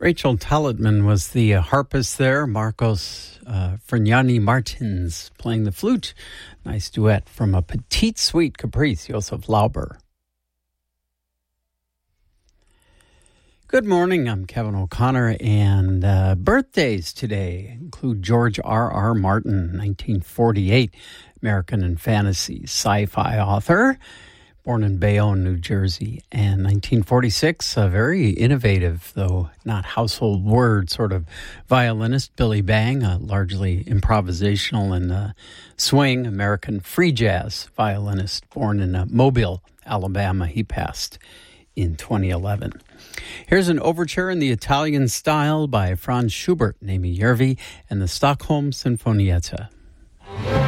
Rachel Talitman was the harpist there. Marcos Frignani Martins playing the flute. Nice duet from a Petite Suite Caprice, Joseph Lauber. Good morning, I'm Kevin O'Connor, and birthdays today include George R.R. Martin, 1948, American and fantasy sci-fi author, born in Bayonne, New Jersey, and 1946, a very innovative, though not household word, sort of violinist, Billy Bang, a largely improvisational and swing American free jazz violinist, born in Mobile, Alabama. He passed in 2011. Here's an overture in the Italian style by Franz Schubert, Amy Järvi, and the Stockholm Sinfonietta.